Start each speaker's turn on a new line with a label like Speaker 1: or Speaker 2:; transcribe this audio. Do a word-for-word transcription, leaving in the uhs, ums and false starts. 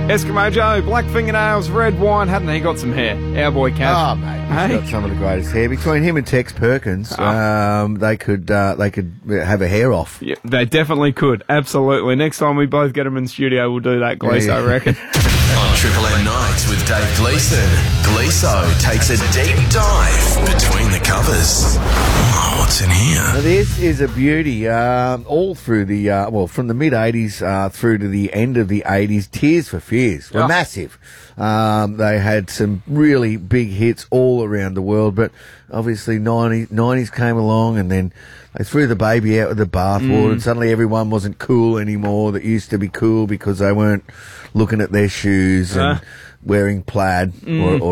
Speaker 1: Eskimo Joe, black fingernails, red wine. Hadn't he got some hair? Our boy Cav.
Speaker 2: Oh, mate, he's
Speaker 1: Hey?
Speaker 2: got some of the greatest hair. Between him and Tex Perkins,
Speaker 1: Oh.
Speaker 2: um, they could uh, they could have a hair off.
Speaker 1: Yeah, they definitely could. Absolutely. Next time we both get them in studio, we'll do that, Gleeso,
Speaker 2: Yeah.
Speaker 1: I reckon.
Speaker 3: On Triple M Nights with Dave Gleeson, Gleeso takes a deep dive between the covers. Oh, what's in here?
Speaker 2: Now, this is a beauty. Um, all through the uh, well, from the mid eighties uh, through to the end of the eighties, Tears for Fears were
Speaker 1: Oh.
Speaker 2: massive. Um, they had some really big hits all around the world, but obviously nineties, nineties came along, and then they threw the baby out with the bathwater, and suddenly everyone wasn't cool anymore. That used to be cool because they weren't looking at their shoes and
Speaker 1: Uh.
Speaker 2: wearing plaid or, or